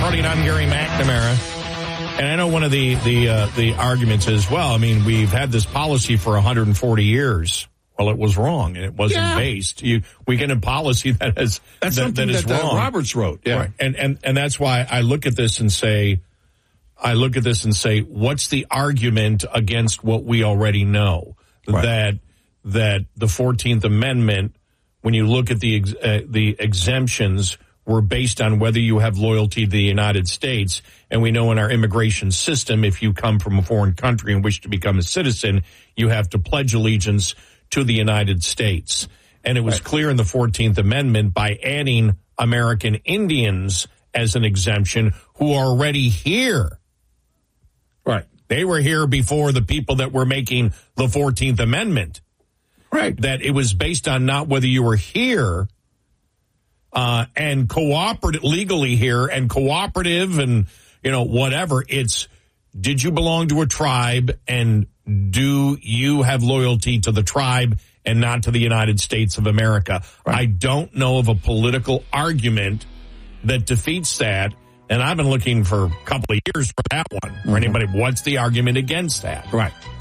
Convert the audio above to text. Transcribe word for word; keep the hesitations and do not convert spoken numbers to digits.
Party, and I'm Gary McNamara. And I know one of the the uh, the arguments is, well, I mean, we've had this policy for one hundred forty years. Well, it was wrong, and it wasn't yeah. based. You, we get a policy that is that's that, something that is that, wrong. Uh, Roberts wrote. Yeah, right. and and and that's why I look at this and say, I look at this and say, what's the argument against what we already know? Right. That that the fourteenth Amendment, when you look at the uh, the exemptions, were based on whether you have loyalty to the United States. And we know in our immigration system, if you come from a foreign country and wish to become a citizen, you have to pledge allegiance to the United States. And it was right. clear in the fourteenth Amendment by adding American Indians as an exemption who are already here. Right. They were here before the people that were making the fourteenth Amendment. Right. That it was based on not whether you were here uh, and cooperative, legally here and cooperative and, you know, whatever. It's, did you belong to a tribe and do you have loyalty to the tribe and not to the United States of America? Right. I don't know of a political argument that defeats that. And I've been looking for a couple of years for that one. For mm-hmm. anybody, what's the argument against that? Right.